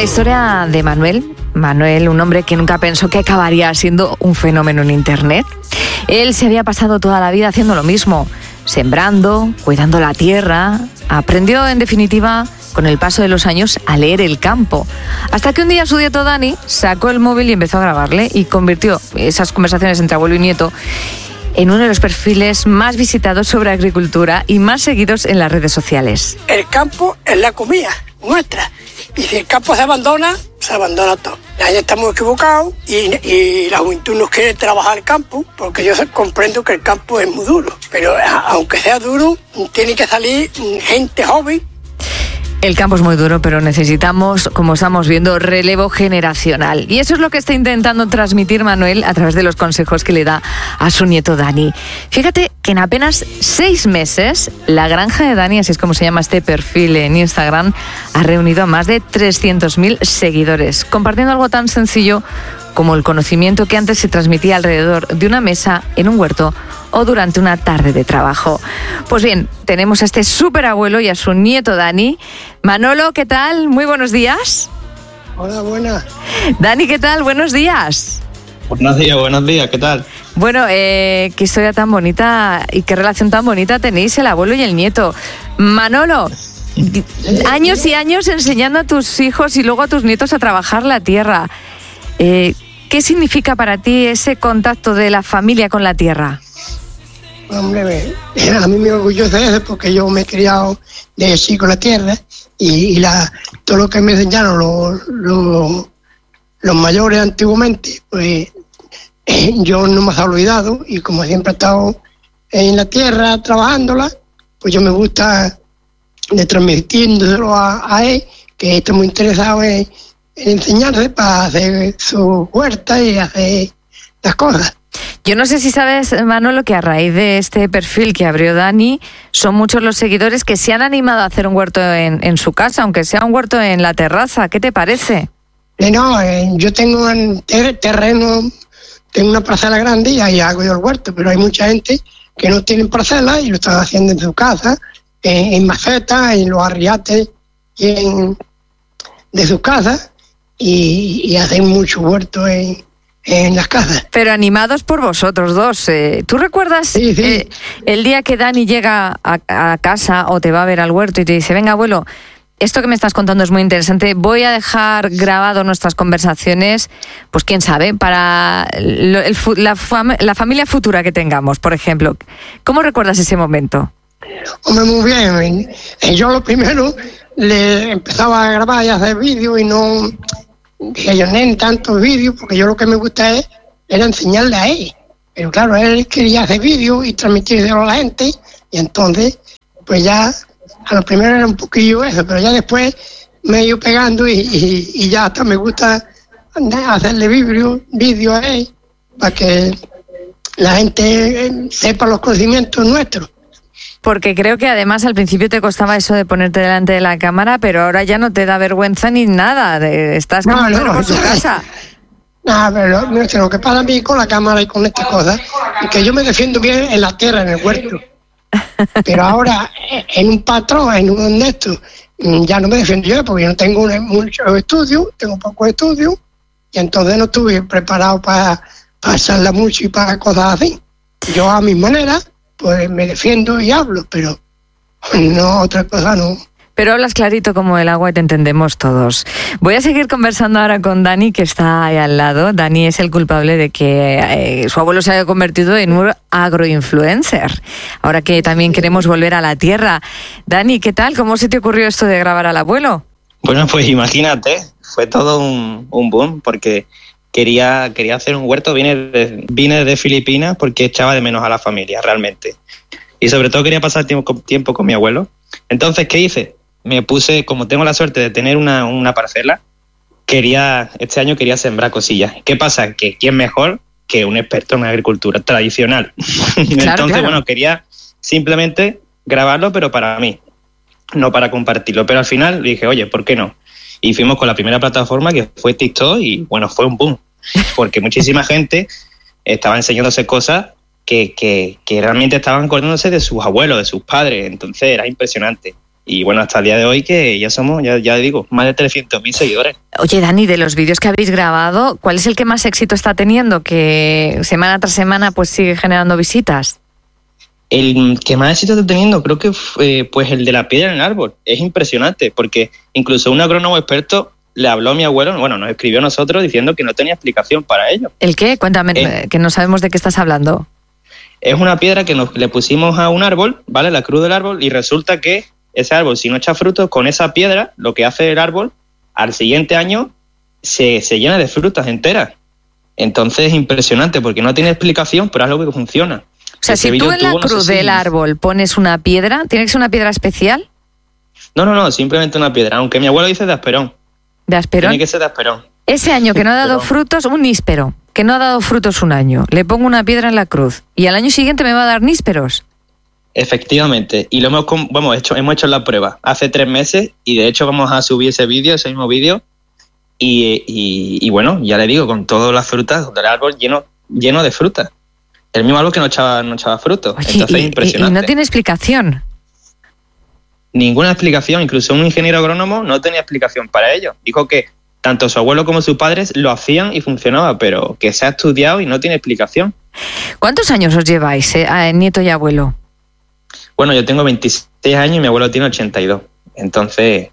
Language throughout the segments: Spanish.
la historia de Manuel. Manuel, un hombre que nunca pensó que acabaría siendo un fenómeno en Internet. Él se había pasado toda la vida haciendo lo mismo, sembrando, cuidando la tierra. Aprendió, en definitiva, con el paso de los años, a leer el campo. Hasta que un día su nieto Dani sacó el móvil y empezó a grabarle y convirtió esas conversaciones entre abuelo y nieto en uno de los perfiles más visitados sobre agricultura y más seguidos en las redes sociales. El campo es la comida nuestra. Y si el campo se abandona todo. Ahí estamos equivocados y la juventud no quiere trabajar el campo, porque yo comprendo que el campo es muy duro. Pero aunque sea duro, tiene que salir gente joven. El campo es muy duro, pero necesitamos, como estamos viendo, relevo generacional. Y eso es lo que está intentando transmitir Manuel a través de los consejos que le da a su nieto Dani. Fíjate que en apenas 6 meses, La Granja de Dani, así es como se llama este perfil en Instagram, ha reunido a más de 300.000 seguidores, compartiendo algo tan sencillo como el conocimiento que antes se transmitía alrededor de una mesa en un huerto o durante una tarde de trabajo. Pues bien, tenemos a este superabuelo y a su nieto Dani. Manolo, ¿qué tal? Muy buenos días. Hola, buenas. Dani, ¿qué tal? Buenos días. Buenos días, ¿qué tal? Bueno, qué historia tan bonita y qué relación tan bonita tenéis el abuelo y el nieto. Manolo, años y años enseñando a tus hijos y luego a tus nietos a trabajar la tierra. ¿Qué significa para ti ese contacto de la familia con la tierra? Hombre, a mí me orgulloso de eso porque yo me he criado de así con la tierra y todo lo que me enseñaron los mayores antiguamente, pues yo no me he olvidado y como siempre he estado en la tierra trabajándola, pues yo me gusta de transmitiéndolo a él, que está muy interesado en enseñarse para hacer su huerta y hacer las cosas. Yo no sé si sabes, Manolo, que a raíz de este perfil que abrió Dani, son muchos los seguidores que se han animado a hacer un huerto en su casa, aunque sea un huerto en la terraza. ¿Qué te parece? Yo tengo un terreno, tengo una parcela grande y ahí hago yo el huerto, pero hay mucha gente que no tienen parcela y lo están haciendo en su casa, en macetas, en los arriates de sus casas y hacen mucho huerto en las casas. Pero animados por vosotros dos. ¿Tú recuerdas sí. El día que Dani llega a casa o te va a ver al huerto y te dice, venga, abuelo, esto que me estás contando es muy interesante, voy a dejar grabado nuestras conversaciones, pues quién sabe, para la familia futura que tengamos, por ejemplo? ¿Cómo recuerdas ese momento? Hombre, muy bien. Yo lo primero le empezaba a grabar y a hacer vídeos y no... que yo no en tantos vídeos, porque yo lo que me gusta era enseñarle a él. Pero claro, él quería hacer vídeos y transmitírselo a la gente, y entonces, pues ya, a lo primero era un poquillo eso, pero ya después me he ido pegando y ya hasta me gusta hacerle vídeos a él, para que la gente sepa los conocimientos nuestros. Porque creo que además al principio te costaba eso de ponerte delante de la cámara, pero ahora ya no te da vergüenza ni nada, estás como por su casa. No, pero lo que pasa a mí con la cámara y con estas cosas, es que yo me defiendo bien en la tierra, en el huerto. Pero ahora, en un patrón, en un honesto, ya no me defiendo yo, porque yo no tengo muchos estudios, tengo pocos estudios, y entonces no estuve preparado para hacerla mucho y para cosas así. Yo a mi manera, pues me defiendo y hablo, pero no, otra cosa no. Pero hablas clarito como el agua y te entendemos todos. Voy a seguir conversando ahora con Dani, que está ahí al lado. Dani es el culpable de que su abuelo se haya convertido en un agroinfluencer. Ahora que también queremos volver a la tierra. Dani, ¿qué tal? ¿Cómo se te ocurrió esto de grabar al abuelo? Bueno, pues imagínate, fue todo un boom, porque quería hacer un huerto. Vine de Filipinas porque echaba de menos a la familia, realmente. Y sobre todo quería pasar tiempo con mi abuelo. Entonces, ¿qué hice? Me puse, como tengo la suerte de tener una parcela, este año quería sembrar cosillas. ¿Qué pasa? Que ¿quién mejor que un experto en agricultura tradicional? Entonces, bueno, quería simplemente grabarlo, pero para mí, no para compartirlo. Pero al final dije, oye, ¿por qué no? Y fuimos con la primera plataforma, que fue TikTok, y bueno, fue un boom. Porque muchísima gente estaba enseñándose cosas que realmente estaban acordándose de sus abuelos, de sus padres. Entonces era impresionante. Y bueno, hasta el día de hoy que ya somos, ya digo, más de 300.000 seguidores. Oye, Dani, de los vídeos que habéis grabado, ¿cuál es el que más éxito está teniendo? Que semana tras semana pues sigue generando visitas. El que más éxito está teniendo creo que fue pues el de la piedra en el árbol. Es impresionante porque incluso un agrónomo experto le habló a mi abuelo, bueno, nos escribió a nosotros diciendo que no tenía explicación para ello. ¿El qué? Cuéntame, que no sabemos de qué estás hablando. Es una piedra que le pusimos a un árbol, ¿vale? La cruz del árbol, y resulta que ese árbol, si no echa frutos, con esa piedra, lo que hace el árbol, al siguiente año se llena de frutas enteras. Entonces es impresionante porque no tiene explicación, pero es algo que funciona. O sea, si tú en la cruz del árbol pones una piedra, ¿tiene que ser una piedra especial? No, simplemente una piedra, aunque mi abuelo dice de asperón. ¿De asperón? Tiene que ser de asperón. Ese año que no ha dado frutos, un níspero, que no ha dado frutos un año, le pongo una piedra en la cruz y al año siguiente me va a dar nísperos. Efectivamente, y lo hemos hecho la prueba hace 3 meses y de hecho vamos a subir ese mismo vídeo y bueno, ya le digo, con todas las frutas del árbol lleno de frutas. El mismo árbol que no echaba frutos. Oye, entonces es impresionante. Y no tiene explicación. Ninguna explicación, incluso un ingeniero agrónomo no tenía explicación para ello. Dijo que tanto su abuelo como sus padres lo hacían y funcionaba, pero que se ha estudiado y no tiene explicación. ¿Cuántos años os lleváis, nieto y abuelo? Bueno, yo tengo 26 años y mi abuelo tiene 82. Entonces...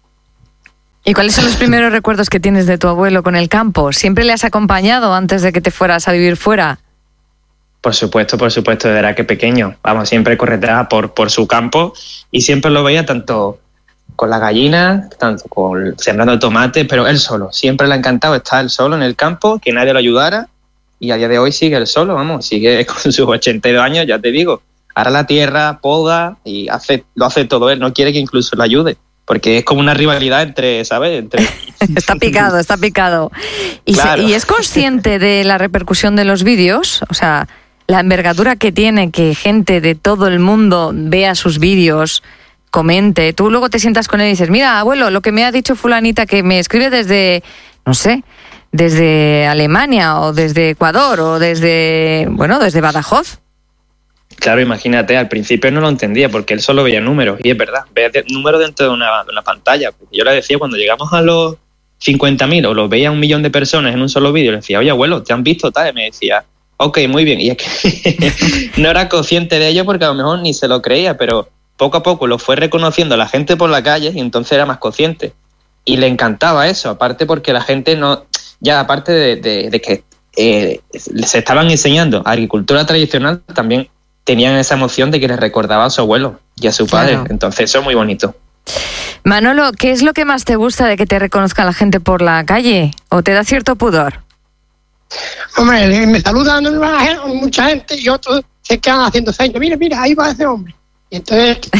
¿Y cuáles son los primeros recuerdos que tienes de tu abuelo con el campo? ¿Siempre le has acompañado antes de que te fueras a vivir fuera? Por supuesto, desde era que pequeño. Vamos, siempre correteaba por su campo y siempre lo veía tanto con las gallinas, tanto sembrando tomate, pero él solo. Siempre le ha encantado estar él solo en el campo, que nadie lo ayudara, y a día de hoy sigue él solo, sigue con sus 82 años, ya te digo. Ara la tierra, poda y lo hace todo él, no quiere que incluso lo ayude, porque es como una rivalidad ¿sabes? Está picado. Claro. ¿Y es consciente de la repercusión de los vídeos? O sea, la envergadura que tiene que gente de todo el mundo vea sus vídeos, comente. Tú luego te sientas con él y dices, mira, abuelo, lo que me ha dicho fulanita que me escribe desde, no sé, desde Alemania o desde Ecuador o desde Badajoz. Claro, imagínate, al principio no lo entendía porque él solo veía números, y es verdad, veía números dentro de una pantalla. Yo le decía, cuando llegamos a los 50.000 o los veía 1 millón de personas en un solo vídeo, le decía, oye, abuelo, ¿te han visto tal? Y me decía, ok, muy bien. Y es que no era consciente de ello porque a lo mejor ni se lo creía, pero poco a poco lo fue reconociendo la gente por la calle y entonces era más consciente. Y le encantaba eso, aparte porque la gente aparte de que se estaban enseñando agricultura tradicional, también tenían esa emoción de que les recordaba a su abuelo y a su padre. Claro. Entonces eso es muy bonito. Manolo, ¿qué es lo que más te gusta de que te reconozca la gente por la calle? ¿O te da cierto pudor? Hombre, me saludan mucha gente y otros se quedan haciendo señas. Mira, ahí va ese hombre. Y entonces